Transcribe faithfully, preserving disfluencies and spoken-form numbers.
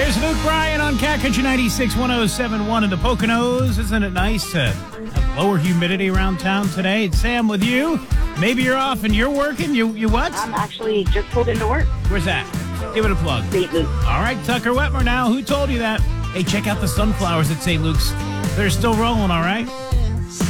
Here's Luke Bryan on Cat Country ninety-six point one oh seven point one in the Poconos. Isn't it nice to have lower humidity around town today? It's Sam with you. Maybe you're off and you're working. You you what? I'm actually just pulled into work. Where's that? Give it a plug. Saint Luke. All right, Tucker Wetmer now. Who told you that? Hey, check out the sunflowers at Saint Luke's. They're still rolling, all right?